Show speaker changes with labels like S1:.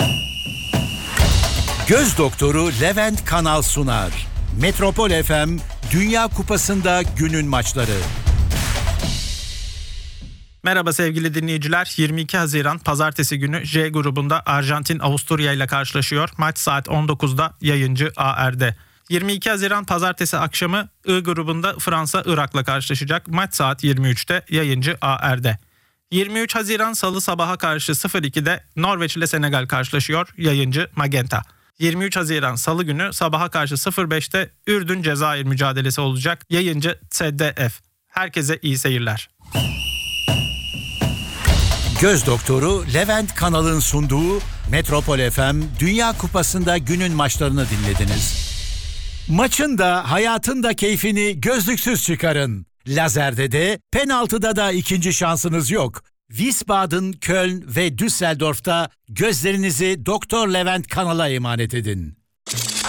S1: Göz doktoru Levent Kanal sunar. Metropol FM Dünya Kupası'nda günün maçları.
S2: Merhaba sevgili dinleyiciler. 22 Haziran Pazartesi günü J grubunda Arjantin Avusturya ile karşılaşıyor. Maç saat 19'da yayıncı AR'de. 22 Haziran Pazartesi akşamı I grubunda Fransa Irak'la karşılaşacak. Maç saat 23'te yayıncı AR'de. 23 Haziran Salı sabaha karşı 02'de Norveç ile Senegal karşılaşıyor. Yayıncı Magenta. 23 Haziran Salı günü sabaha karşı 05'te Ürdün Cezayir mücadelesi olacak. Yayıncı ZDF. Herkese iyi seyirler.
S1: Göz doktoru Levent Kanal'ın sunduğu Metropol FM Dünya Kupası'nda günün maçlarını dinlediniz. Maçın da hayatın da keyfini gözlüksüz çıkarın. Lazerde de penaltıda da ikinci şansınız yok. Wiesbaden, Köln ve Düsseldorf'ta gözlerinizi Doktor Levent Kanal'a emanet edin.